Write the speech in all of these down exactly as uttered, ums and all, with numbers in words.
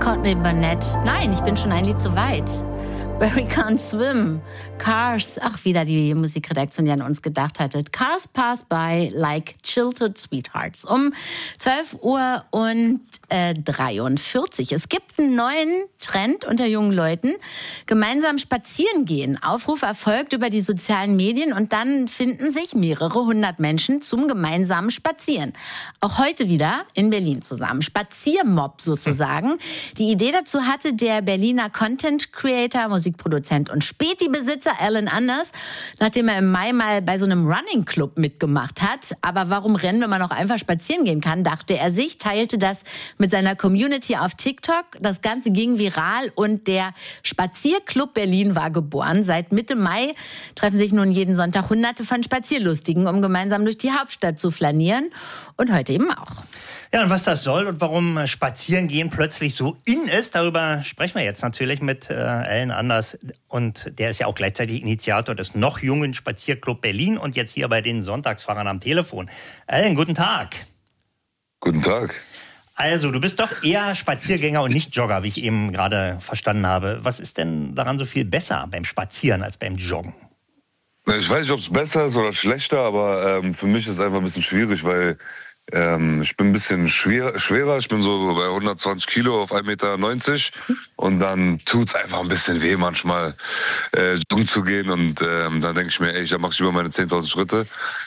Courtney Barnett. Nein, ich bin schon ein Lied zu weit. Barry Can't Swim. Cars. Ach, wieder die Musikredaktion, die an uns gedacht hatte. Cars pass by like childhood sweethearts. Um zwölf Uhr und äh, dreiundvierzig. Es gibt einen neuen Trend unter jungen Leuten. Gemeinsam spazieren gehen. Aufruf erfolgt über die sozialen Medien und dann finden sich mehrere hundert Menschen zum gemeinsamen Spazieren. Auch heute wieder in Berlin zusammen. Spaziermob sozusagen. Die Idee dazu hatte der Berliner Content Creator, Musikproduzent und Späti-Besitzer Alan Anders, nachdem er im Mai mal bei so einem Running Club mitgemacht hat. Aber warum rennen, wenn man auch einfach spazieren gehen kann, dachte er sich, teilte das mit seiner Community auf TikTok. Das Ganze ging viral und der Spazierclub Berlin war geboren. Seit Mitte Mai treffen sich nun jeden Sonntag Hunderte von Spazierlustigen, um gemeinsam durch die Hauptstadt zu flanieren. Und heute eben auch. Ja, und was das soll und warum Spazierengehen plötzlich so in ist, darüber sprechen wir jetzt natürlich mit äh, Alan Anders. Und der ist ja auch gleichzeitig Initiator des noch jungen Spazierclub Berlin und jetzt hier bei den Sonntagsfahrern am Telefon. Alan, guten Tag. Guten Tag. Also, du bist doch eher Spaziergänger und nicht Jogger, wie ich eben gerade verstanden habe. Was ist denn daran so viel besser beim Spazieren als beim Joggen? Ich weiß nicht, ob es besser ist oder schlechter, aber ähm, für mich ist es einfach ein bisschen schwierig, weil ähm, ich bin ein bisschen schwer, schwerer. Ich bin so bei hundertzwanzig Kilo auf ein Meter neunzig und dann tut es einfach ein bisschen weh, manchmal äh, joggen zu gehen. Und ähm, dann denke ich mir, ey, da mache ich über meine zehntausend Schritte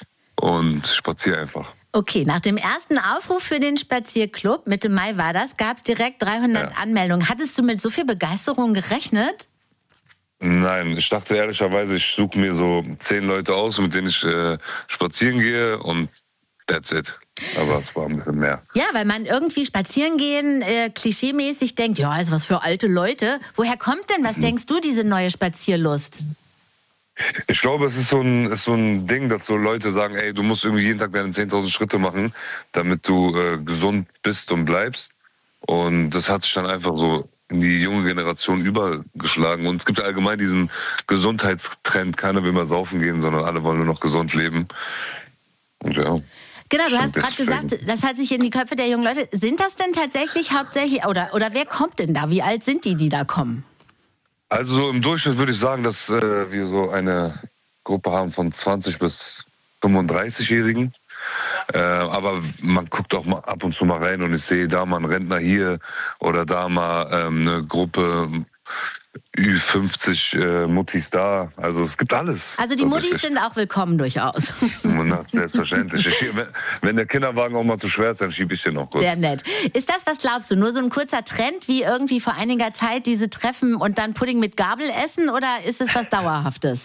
und spaziere einfach. Okay, nach dem ersten Aufruf für den Spazierclub, Mitte Mai war das, gab es direkt dreihundert Ja. Anmeldungen. Hattest du mit so viel Begeisterung gerechnet? Nein, ich dachte ehrlicherweise, ich suche mir so zehn Leute aus, mit denen ich äh, spazieren gehe und that's it. Aber es war ein bisschen mehr. Ja, weil man irgendwie spazieren gehen, äh, klischeemäßig denkt, ja, ist was für alte Leute. Woher kommt denn, was mhm. denkst du, diese neue Spazierlust? Ich glaube, es ist so ein, ist so ein Ding, dass so Leute sagen, ey, du musst irgendwie jeden Tag deine zehntausend Schritte machen, damit du äh, gesund bist und bleibst. Und das hat sich dann einfach so in die junge Generation übergeschlagen. Und es gibt allgemein diesen Gesundheitstrend, keiner will mehr saufen gehen, sondern alle wollen nur noch gesund leben. Und ja. Genau, du hast gerade gesagt, das hat sich in die Köpfe der jungen Leute. Sind das denn tatsächlich hauptsächlich, oder, oder wer kommt denn da? Wie alt sind die, die da kommen? Also so im Durchschnitt würde ich sagen, dass äh, wir so eine Gruppe haben von zwanzig bis fünfunddreißig-Jährigen. Äh, aber man guckt auch mal ab und zu mal rein und ich sehe da mal einen Rentner hier oder da mal ähm, eine Gruppe Ü fünfzig äh, Muttis da. Also es gibt alles. Also die Muttis sind auch willkommen durchaus. Na, selbstverständlich. Ich, wenn, wenn der Kinderwagen auch mal zu schwer ist, dann schiebe ich den noch kurz. Sehr nett. Ist das, was glaubst du, nur so ein kurzer Trend wie irgendwie vor einiger Zeit diese Treffen und dann Pudding mit Gabel essen oder ist es was Dauerhaftes?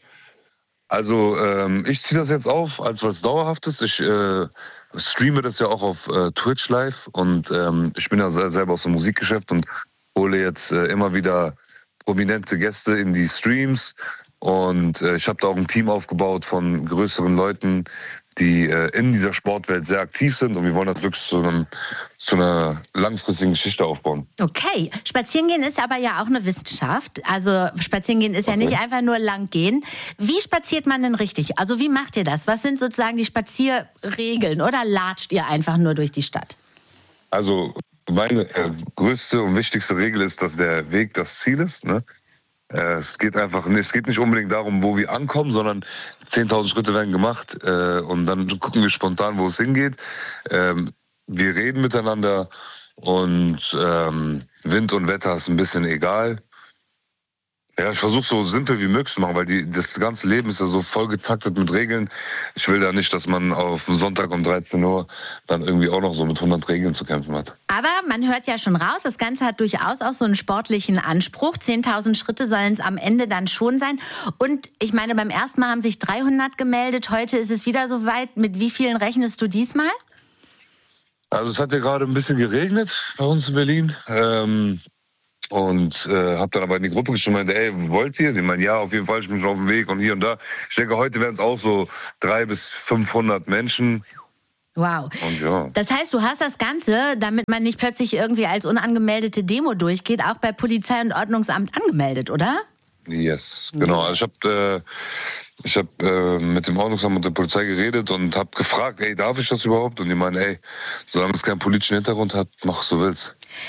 Also ähm, ich ziehe das jetzt auf als was Dauerhaftes. Ich äh, streame das ja auch auf äh, Twitch live und ähm, ich bin ja selber aus dem Musikgeschäft und hole jetzt äh, immer wieder prominente Gäste in die Streams und äh, ich habe da auch ein Team aufgebaut von größeren Leuten, die äh, in dieser Sportwelt sehr aktiv sind und wir wollen das wirklich zu, einem, zu einer langfristigen Geschichte aufbauen. Okay, Spazierengehen ist aber ja auch eine Wissenschaft. Also Spazierengehen ist okay. Ja nicht einfach nur lang gehen. Wie spaziert man denn richtig? Also wie macht ihr das? Was sind sozusagen die Spazierregeln oder latscht ihr einfach nur durch die Stadt? Also meine äh, größte und wichtigste Regel ist, dass der Weg das Ziel ist. Ne? Äh, es geht einfach, es geht nicht unbedingt darum, wo wir ankommen, sondern zehntausend Schritte werden gemacht äh, und dann gucken wir spontan, wo es hingeht. Ähm, wir reden miteinander und ähm, Wind und Wetter ist ein bisschen egal. Ja, ich versuche so simpel wie möglich zu machen, weil die, das ganze Leben ist ja so voll getaktet mit Regeln. Ich will da nicht, dass man auf Sonntag um dreizehn Uhr dann irgendwie auch noch so mit hundert Regeln zu kämpfen hat. Aber man hört ja schon raus, das Ganze hat durchaus auch so einen sportlichen Anspruch. zehntausend Schritte sollen es am Ende dann schon sein. Und ich meine, beim ersten Mal haben sich dreihundert gemeldet. Heute ist es wieder soweit. Mit wie vielen rechnest du diesmal? Also es hat ja gerade ein bisschen geregnet bei uns in Berlin. Ähm Und äh, habe dann aber in die Gruppe geschrieben, meinte, ey, wollt ihr? Sie meinen, ja, auf jeden Fall, ich bin schon auf dem Weg und hier und da. Ich denke, heute werden es auch so dreihundert bis fünfhundert Menschen. Wow. Und ja. Das heißt, du hast das Ganze, damit man nicht plötzlich irgendwie als unangemeldete Demo durchgeht, auch bei Polizei und Ordnungsamt angemeldet, oder? Yes, genau. Also ich habe äh, ich hab, äh, mit dem Ordnungsamt und der Polizei geredet und habe gefragt, ey, darf ich das überhaupt? Und die meinen, ey, solange es keinen politischen Hintergrund hat, mach was du willst.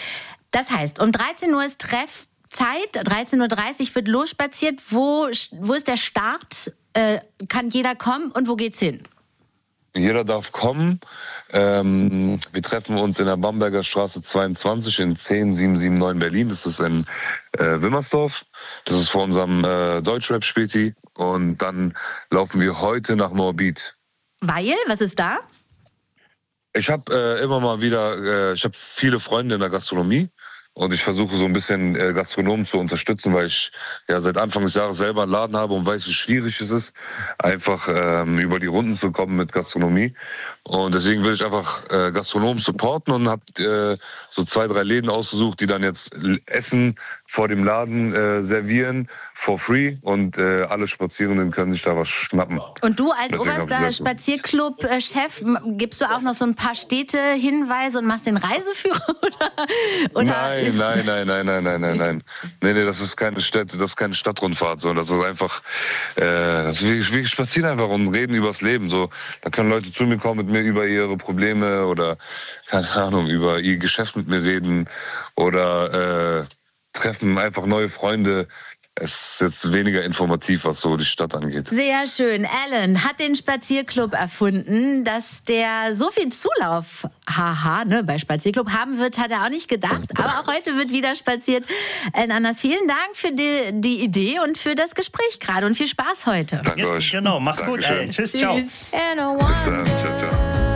Das heißt, um dreizehn Uhr ist Treffzeit, dreizehn Uhr dreißig wird losspaziert. Wo, wo ist der Start? Äh, kann jeder kommen und wo geht's hin? Jeder darf kommen. Ähm, wir treffen uns in der Bamberger Straße zweiundzwanzig in zehn sieben sieben neun Berlin. Das ist in äh, Wimmersdorf. Das ist vor unserem äh, Deutschrap-Späti. Und dann laufen wir heute nach Moabit. Weil? Was ist da? Ich habe äh, immer mal wieder, äh, ich habe viele Freunde in der Gastronomie und ich versuche so ein bisschen äh, Gastronomen zu unterstützen, weil ich ja seit Anfang des Jahres selber einen Laden habe und weiß, wie schwierig es ist, einfach ähm, über die Runden zu kommen mit Gastronomie. Und deswegen will ich einfach äh, Gastronomen supporten und habe äh, so zwei, drei Läden ausgesucht, die dann jetzt Essen vor dem Laden äh, servieren, for free. Und äh, alle Spazierenden können sich da was schnappen. Und du als Deswegen oberster Spazierclub-Chef, gibst du auch noch so ein paar Städte-Hinweise und machst den Reiseführer? Oder, oder? Nein, nein, nein, nein, nein, nein, nein, nein. Nee, nee, das ist keine Städte, das ist keine Stadtrundfahrt, sondern das ist einfach, äh, das ist, wir, wir spazieren einfach und reden übers Leben. So, da können Leute zu mir kommen, mit mir über ihre Probleme oder, keine Ahnung, über ihr Geschäft mit mir reden oder äh, treffen einfach neue Freunde. Es ist jetzt weniger informativ, was so die Stadt angeht. Sehr schön. Alan hat den Spazierclub erfunden. Dass der so viel Zulauf, haha, ne, bei Spazierclub haben wird, hat er auch nicht gedacht. Aber auch heute wird wieder spaziert. Alan Anders, vielen Dank für die, die Idee und für das Gespräch gerade und viel Spaß heute. Danke euch. Genau, mach's Dankeschön. gut. Ey. Tschüss, ciao. Tschüss. Bis dann. Ciao, ciao.